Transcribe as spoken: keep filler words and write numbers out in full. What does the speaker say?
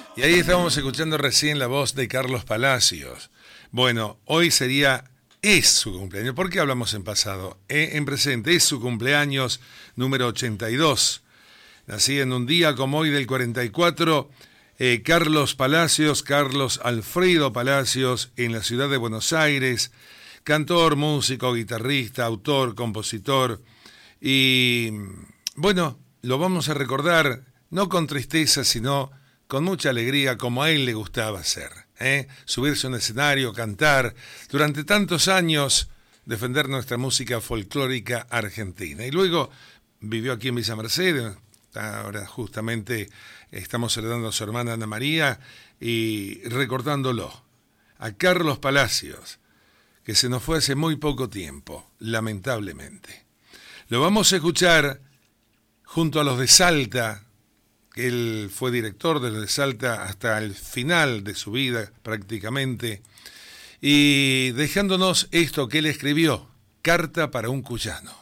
Y ahí estábamos escuchando recién la voz de Carlos Palacios. Bueno, hoy sería, es su cumpleaños. ¿Por qué hablamos en pasado? Eh, en presente, es su cumpleaños número ochenta y dos. Nací en un día como hoy del cuarenta y cuatro, eh, Carlos Palacios, Carlos Alfredo Palacios, en la ciudad de Buenos Aires. Cantor, músico, guitarrista, autor, compositor. Y bueno, lo vamos a recordar no con tristeza, sino con mucha alegría, como a él le gustaba hacer, ¿eh? Subirse a un escenario, cantar, durante tantos años defender nuestra música folclórica argentina. Y luego vivió aquí en Villa Mercedes, ahora justamente estamos saludando a su hermana Ana María y recordándolo, a Carlos Palacios, que se nos fue hace muy poco tiempo, lamentablemente. Lo vamos a escuchar junto a los de Salta, que él fue director desde Salta hasta el final de su vida prácticamente, y dejándonos esto que él escribió, Carta para un cuyano.